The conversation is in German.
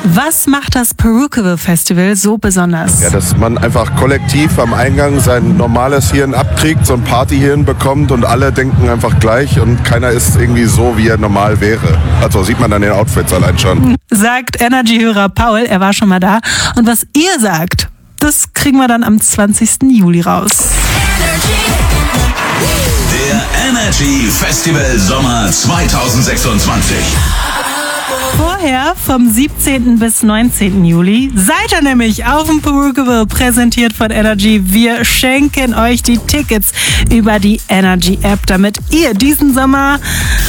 Was macht das Perukaville Festival so besonders? Ja, dass man einfach kollektiv am Eingang sein normales Hirn abkriegt, so ein Partyhirn bekommt und alle denken einfach gleich und keiner ist irgendwie so, wie er normal wäre. Also sieht man an den Outfits allein schon. Sagt Energy-Hörer Paul, er war schon mal da. Und was ihr sagt, das kriegen wir dann am 20. Juli raus. Der Energy Festival Sommer 2026. Vorher vom 17. bis 19. Juli seid ihr nämlich auf dem Perukaville, präsentiert von Energy. Wir schenken euch die Tickets über die Energy App, damit ihr diesen Sommer